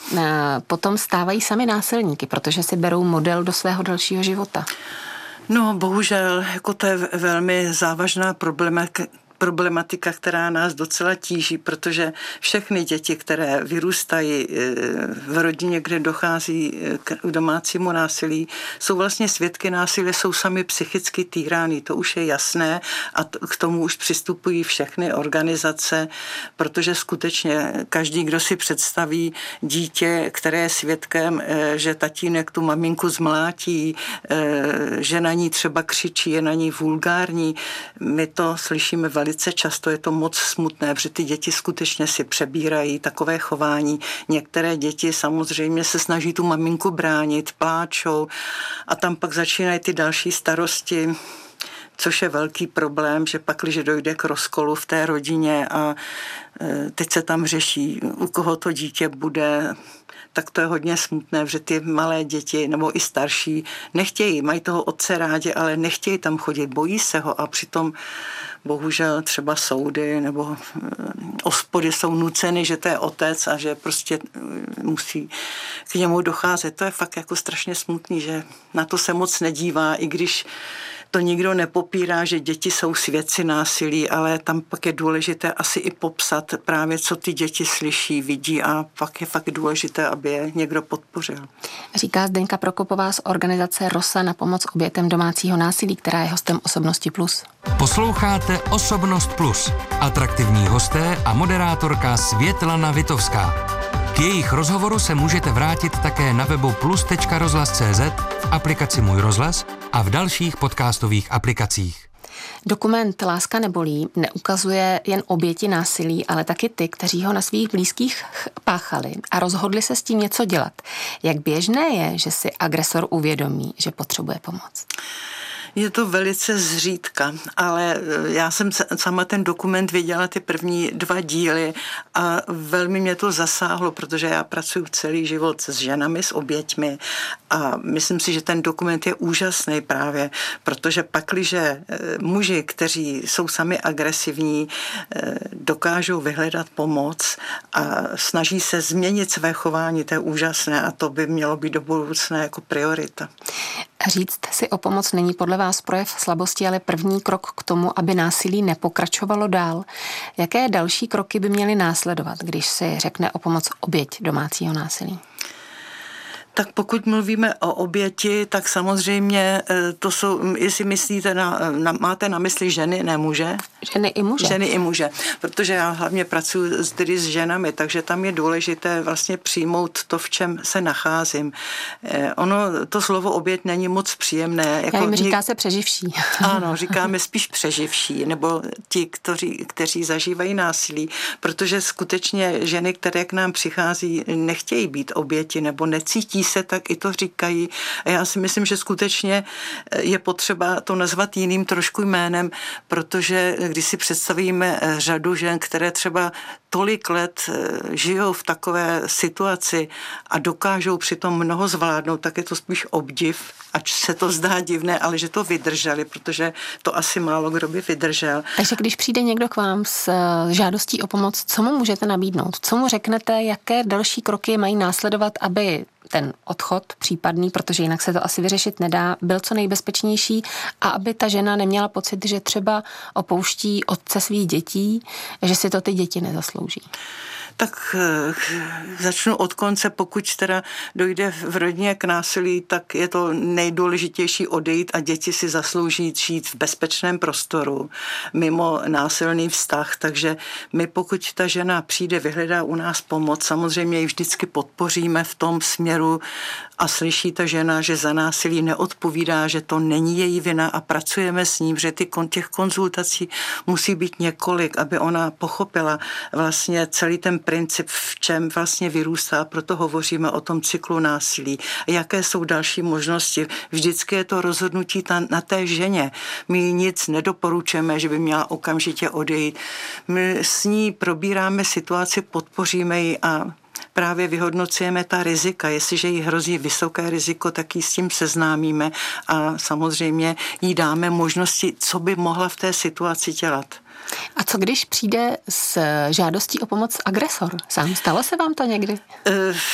potom stávají sami násilníky, protože si berou model do svého dalšího života. No, bohužel, jako to je velmi závažná problematika, která nás docela tíží, protože všechny děti, které vyrůstají v rodině, kde dochází k domácímu násilí, jsou vlastně svědky násilí, jsou sami psychicky týrány, to už je jasné a k tomu už přistupují všechny organizace, protože skutečně každý, kdo si představí dítě, které je svědkem, že tatínek tu maminku zmlátí, že na ní třeba křičí, je na ní vulgární, my to slyšíme velice často, je to moc smutné, protože ty děti skutečně si přebírají takové chování. Některé děti samozřejmě se snaží tu maminku bránit, pláčou a tam pak začínají ty další starosti, což je velký problém, že pak, když dojde k rozkolu v té rodině a teď se tam řeší, u koho to dítě bude, tak to je hodně smutné, že ty malé děti nebo i starší nechtějí, mají toho otce rádi, ale nechtějí tam chodit, bojí se ho a přitom bohužel třeba soudy nebo ospody jsou nuceny, že to je otec a že prostě musí k němu docházet. To je fakt jako strašně smutný, že na to se moc nedívá, i když to nikdo nepopírá, že děti jsou svědci násilí, ale tam pak je důležité asi i popsat právě, co ty děti slyší, vidí a pak je fakt důležité, aby je někdo podpořil. Říká Zdeňka Prokopová z organizace Rosa na pomoc obětem domácího násilí, která je hostem Osobnosti Plus. Posloucháte Osobnost Plus. Atraktivní hosté a moderátorka Světlana Vitovská. K jejich rozhovoru se můžete vrátit také na webu plus.rozhlas.cz, v aplikaci Můj rozhlas a v dalších podcastových aplikacích. Dokument Láska nebolí neukazuje jen oběti násilí, ale taky ty, kteří ho na svých blízkých páchali a rozhodli se s tím něco dělat. Jak běžné je, že si agresor uvědomí, že potřebuje pomoc? Je to velice zřídka, ale já jsem sama ten dokument viděla ty první 2 díly a velmi mě to zasáhlo, protože já pracuji celý život s ženami, s oběťmi a myslím si, že ten dokument je úžasný právě, protože pakliže muži, kteří jsou sami agresivní, dokážou vyhledat pomoc a snaží se změnit své chování, to je úžasné a to by mělo být do budoucna jako priorita. Říct si o pomoc není podle vás projev slabosti, ale první krok k tomu, aby násilí nepokračovalo dál. Jaké další kroky by měly následovat, když si řekne o pomoc oběť domácího násilí? Tak pokud mluvíme o oběti, tak samozřejmě to jsou, jestli myslíte, máte na mysli ženy, ne muže? Ženy i muže. Ženy i muže, protože já hlavně pracuji tedy s ženami, takže tam je důležité vlastně přijmout to, v čem se nacházím. Ono, to slovo oběť není moc příjemné. Já jim říká se přeživší. Ano, říkáme spíš přeživší, nebo ti, kteří zažívají násilí, protože skutečně ženy, které k nám přichází, nechtějí být oběti nebo necítí se, tak i to říkají. A já si myslím, že skutečně je potřeba to nazvat jiným trošku jménem, protože když si představíme řadu žen, které třeba tolik let žijou v takové situaci a dokážou přitom mnoho zvládnout, tak je to spíš obdiv, ač se to zdá divné, ale že to vydrželi, protože to asi málo kdo by vydržel. Takže když přijde někdo k vám s žádostí o pomoc, co mu můžete nabídnout? Co mu řeknete, jaké další kroky mají následovat, aby ten odchod případný, protože jinak se to asi vyřešit nedá, byl co nejbezpečnější a aby ta žena neměla pocit, že třeba opouští otce svých dětí, že si to ty děti nezaslouží? Tak začnu od konce, pokud teda dojde v rodině k násilí, tak je to nejdůležitější odejít a děti si zaslouží žít v bezpečném prostoru, mimo násilný vztah, takže my, pokud ta žena přijde, vyhledá u nás pomoc, samozřejmě ji vždycky podpoříme v tom směru a slyší ta žena, že za násilí neodpovídá, že to není její vina a pracujeme s ním, že těch konzultací musí být několik, aby ona pochopila vlastně celý ten princip, v čem vlastně vyrůstá, proto hovoříme o tom cyklu násilí. Jaké jsou další možnosti? Vždycky je to rozhodnutí na té ženě. My nic nedoporučujeme, že by měla okamžitě odejít. My s ní probíráme situaci, podpoříme ji a právě vyhodnocujeme ta rizika. Jestliže jí hrozí vysoké riziko, tak ji s tím seznámíme a samozřejmě jí dáme možnosti, co by mohla v té situaci dělat. A co když přijde s žádostí o pomoc agresor? Sám stalo se vám to někdy?